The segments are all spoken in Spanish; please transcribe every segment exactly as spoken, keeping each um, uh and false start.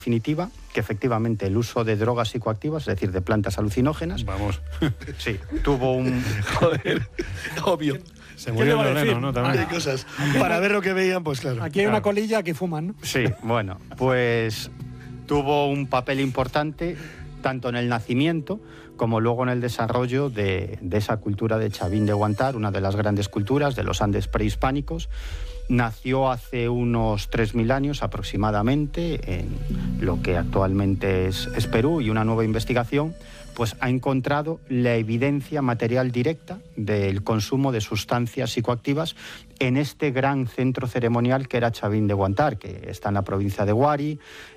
definitiva que efectivamente el uso de drogas psicoactivas, es decir, de plantas alucinógenas, vamos, sí, tuvo un... Joder, obvio. Se murió el Leno, ¿no? También. Hay cosas. Para ver lo que veían, pues claro. Aquí hay claro. una colilla que fuman, ¿no? Sí, bueno, pues tuvo un papel importante tanto en el nacimiento como luego en el desarrollo de, de esa cultura de Chavín de Guantar, una de las grandes culturas de los Andes prehispánicos. Nació hace unos tres mil años aproximadamente en lo que actualmente es, es Perú, y una nueva investigación pues ha encontrado la evidencia material directa del consumo de sustancias psicoactivas en este gran centro ceremonial que era Chavín de Guantar, que está en la provincia de Huari,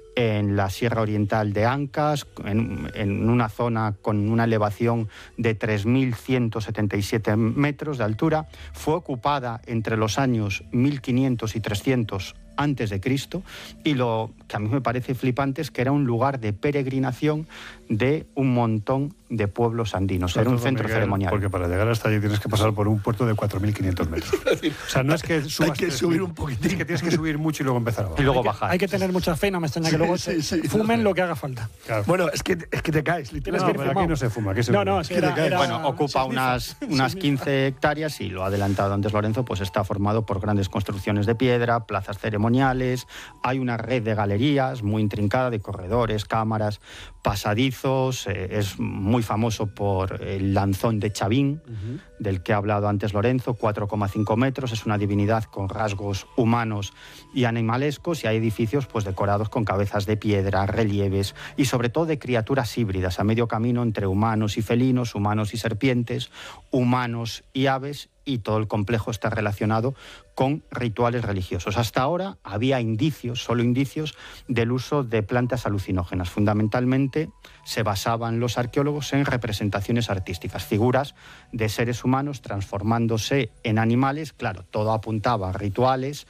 en la Sierra Oriental de Ancas, en, en una zona con una elevación de tres mil ciento setenta y siete metros de altura. Fue ocupada entre los años mil quinientos y trescientos antes de Cristo, y lo que a mí me parece flipante es que era un lugar de peregrinación de un montón de pueblos andinos. Sobre era un centro Miguel, ceremonial. Porque para llegar hasta allí tienes que pasar por un puerto de cuatro mil quinientos metros. O sea, no es que subas... Hay que subir un poquitín. Es que tienes que subir mucho y luego empezar abajo. Y luego hay que, bajar. Hay que tener mucha fe, no me extraña que luego sí, sí, sí, fumen sí. lo que haga falta. Claro. Bueno, es que, es que te caes, Tienes literalmente. que No, pero aquí no se fuma. Aquí se No, bebe. no, sí, era, era, Bueno, ocupa sí, unas, unas quince hectáreas y lo ha adelantado antes Lorenzo, pues está formado por grandes construcciones de piedra, plazas ceremoniales, hay una red de galerías muy intrincada de corredores, cámaras, pasadizos, eh, es muy famoso por el lanzón de Chavín, uh-huh. del que ha hablado antes Lorenzo, cuatro coma cinco metros, es una divinidad con rasgos humanos y animalescos, y hay edificios pues decorados con cabezas de piedra, relieves y sobre todo de criaturas híbridas a medio camino entre humanos y felinos, humanos y serpientes, humanos y aves, y todo el complejo está relacionado con rituales religiosos. Hasta ahora había indicios, solo indicios, del uso de plantas alucinógenas. Fundamentalmente se basaban los arqueólogos en representaciones artísticas, figuras de seres humanos transformándose en animales. Claro, todo apuntaba a rituales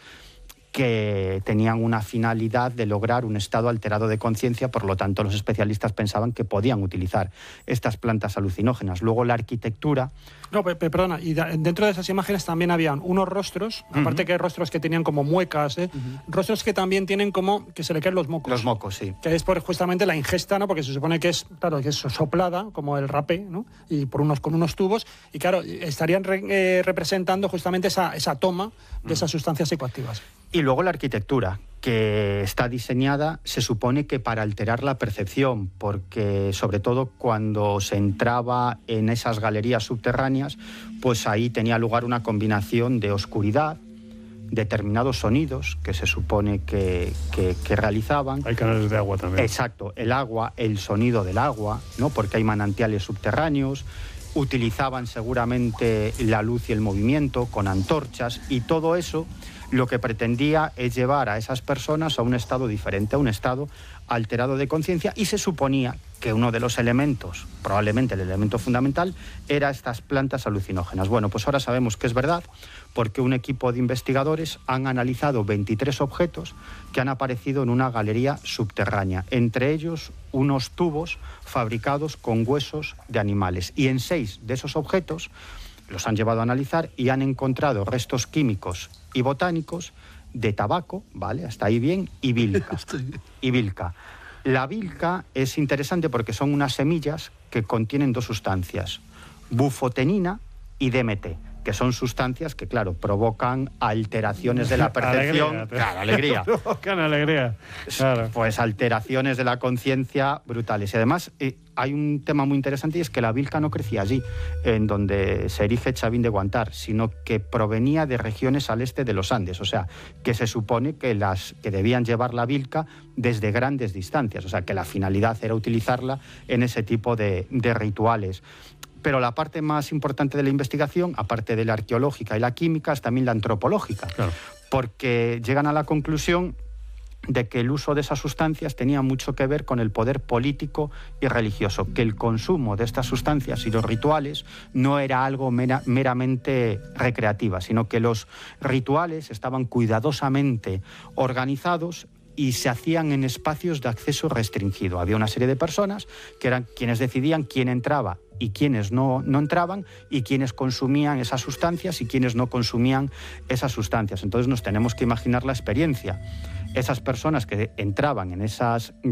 que tenían una finalidad de lograr un estado alterado de conciencia, por lo tanto los especialistas pensaban que podían utilizar estas plantas alucinógenas. Luego la arquitectura... No, pe, pe, perdona, y da, dentro de esas imágenes también habían unos rostros, uh-huh. aparte que hay rostros que tenían como muecas, ¿eh? uh-huh. rostros que también tienen como que se le caen los mocos. Los mocos, sí. Que es por justamente la ingesta, ¿no? Porque se supone que es, claro, que es soplada, como el rapé, ¿no? Y por unos, con unos tubos, y claro, estarían re, eh, representando justamente esa, esa toma de uh-huh. esas sustancias psicoactivas. Y luego la arquitectura, que está diseñada, se supone que para alterar la percepción, porque sobre todo cuando se entraba en esas galerías subterráneas, pues ahí tenía lugar una combinación de oscuridad, determinados sonidos que se supone que, que, que realizaban. Hay canales de agua también. Exacto, el agua, el sonido del agua, ¿no? Porque hay manantiales subterráneos. Utilizaban seguramente la luz y el movimiento con antorchas, y todo eso lo que pretendía es llevar a esas personas a un estado diferente, a un estado alterado de conciencia, y se suponía que uno de los elementos, probablemente el elemento fundamental, era estas plantas alucinógenas. Bueno, pues ahora sabemos que es verdad, porque un equipo de investigadores han analizado veintitrés objetos que han aparecido en una galería subterránea, entre ellos unos tubos fabricados con huesos de animales, y en seis de esos objetos los han llevado a analizar y han encontrado restos químicos y botánicos de tabaco, ¿vale? Hasta ahí bien, y bilca. Y bilca. La bilca es interesante porque son unas semillas que contienen dos sustancias, bufotenina y D M T, que son sustancias que, claro, provocan alteraciones de la percepción. Alegría. Claro, alegría. Provocan alegría. Claro. Pues alteraciones de la conciencia brutales. Y además eh, hay un tema muy interesante, y es que la bilca no crecía allí, en donde se erige Chavín de Guantar, sino que provenía de regiones al este de los Andes. O sea, que se supone que, las, que debían llevar la bilca desde grandes distancias. O sea, que la finalidad era utilizarla en ese tipo de, de rituales. Pero la parte más importante de la investigación, aparte de la arqueológica y la química, es también la antropológica. Claro. Porque llegan a la conclusión de que el uso de esas sustancias tenía mucho que ver con el poder político y religioso, que el consumo de estas sustancias y los rituales no era algo mera, meramente recreativa, sino que los rituales estaban cuidadosamente organizados y se hacían en espacios de acceso restringido. Había una serie de personas que eran quienes decidían quién entraba y quienes no, no entraban, y quienes consumían esas sustancias y quienes no consumían esas sustancias. Entonces nos tenemos que imaginar la experiencia. Esas personas que entraban en esas